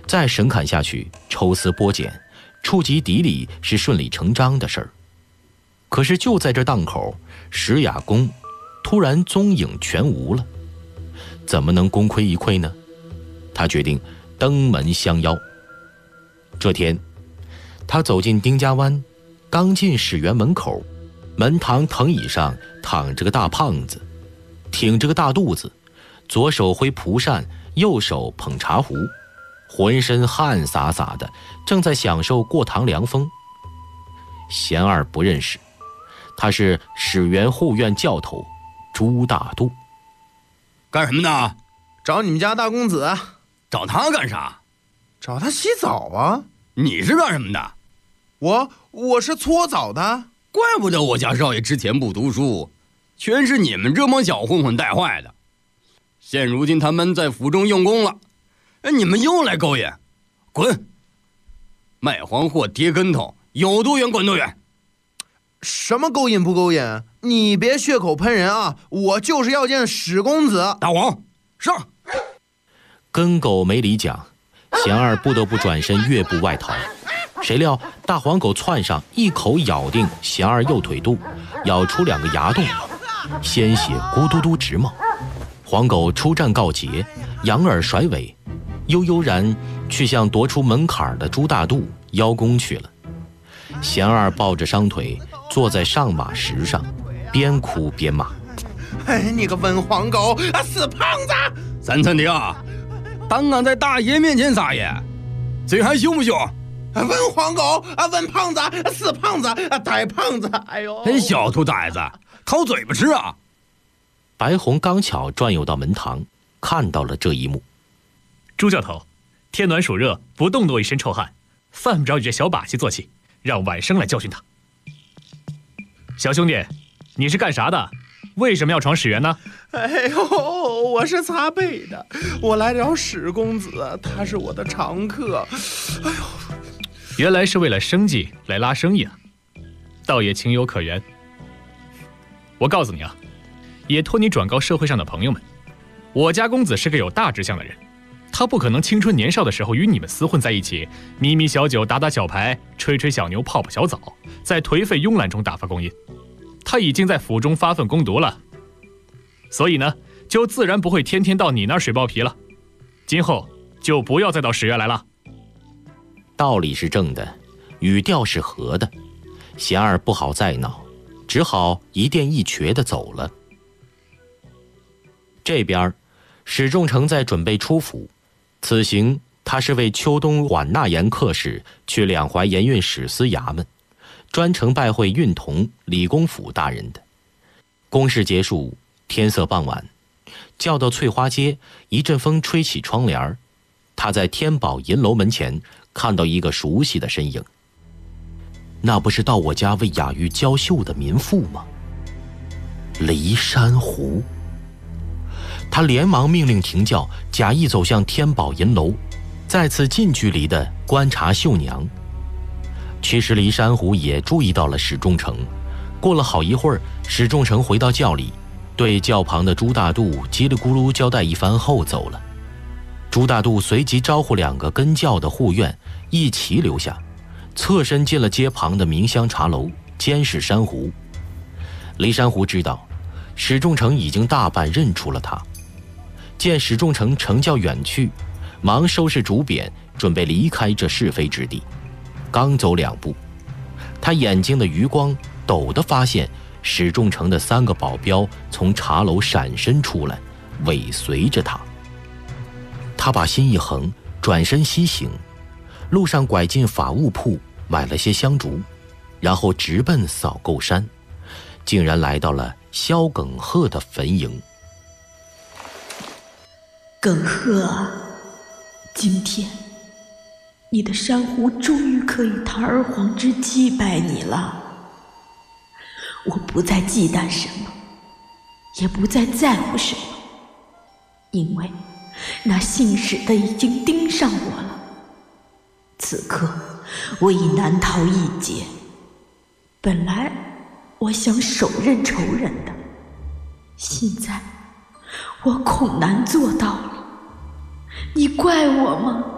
再审砍下去，抽丝剥茧，触及底里是顺理成章的事儿。可是就在这档口，石雅公突然踪影全无了，怎么能功亏一篑呢？他决定登门相邀。这天，他走进丁家湾，刚进史园门口，门堂藤椅上躺着个大胖子，挺着个大肚子，左手挥蒲扇，右手捧茶壶，浑身汗洒洒的，正在享受过堂凉风。贤二不认识，他是史园后院教头朱大度。 干什么呢？ 找你们家大公子。 找他干啥？ 找他洗澡啊。 你是干什么的？ 我是搓澡的。 怪不得我家少爷之前不读书，全是你们这帮小混混带坏的。现如今他们在府中用功了，你们又来勾引，滚！卖黄货跌跟头，有多远滚多远。 什么勾引不勾引？你别血口喷人啊！我就是要见史公子。 大黄，上！ 跟狗没理讲，贤二不得不转身越步外逃。谁料大黄狗窜上，一口咬定贤二右腿肚，咬出2个牙洞，鲜血咕嘟嘟直冒。黄狗出战告捷，扬耳甩尾，悠悠然去向夺出门槛的朱大度邀功去了。贤二抱着伤腿坐在上马石上，边哭边骂： 哎，你个文黄狗，死胖子！ 三寸丁，胆敢在大爷面前撒野，嘴还凶不凶？ 文黄狗文胖子，死胖子，呆胖子！哎呦， 小兔崽子，烤嘴巴吃啊！ 白红刚巧转悠到门堂，看到了这一幕。 朱教头，天暖暑热，不动多一身臭汗，犯不着你这小把戏做起，让晚生来教训他。小兄弟，你是干啥的？为什么要闯史园呢？ 哎呦，我是擦背的，我来找史公子，他是我的常客。哎呦， 原来是为了生计来拉生意啊，倒也情有可原。我告诉你啊，也托你转告社会上的朋友们，我家公子是个有大志向的人，他不可能青春年少的时候与你们厮混在一起，迷迷小酒，打打小牌，吹吹小牛，泡泡小澡，在颓废慵懒中打发光阴。他已经在府中发奋攻读了，所以呢，就自然不会天天到你那儿水包皮了。今后就不要再到史园来了。 道理是正的，语调是和的，贤二不好再闹，只好一电一瘸地走了。这边史仲成在准备出府，此行他是为秋冬管纳言客使去两淮盐运使司衙门，专程拜会运同李公甫大人的。公事结束，天色傍晚，叫到翠花街，一阵风吹起窗帘，他在天宝银楼门前看到一个熟悉的身影。那不是到我家为雅玉娇绣的民妇吗？骊山湖。他连忙命令停轿，假意走向天宝银楼，再次近距离地观察绣娘。其实骊山湖也注意到了史仲成，过了好一会儿，史仲成回到轿里，对轿旁的朱大度叽里咕噜交代一番后走了。朱大度随即招呼2个跟轿的护院一齐留下，侧身进了街旁的明香茶楼监视珊瑚。骊山湖知道史仲成已经大半认出了他，见史仲成乘轿远去，忙收拾竹匾，准备离开这是非之地。刚走2步，他眼睛的余光陡地发现史仲成的3个保镖从茶楼闪身出来，尾随着他。他把心一横，转身西行，路上拐进法务铺，买了些香烛，然后直奔扫垢山，竟然来到了萧耿鹤的坟茔。 耿鹤啊，今天你的珊瑚终于可以堂而皇之祭拜你了。我不再忌惮什么，也不再在乎什么，因为那姓史的已经盯上我了。此刻我已难逃一劫，本来我想手刃仇人的，现在我恐难做到了。你怪我吗？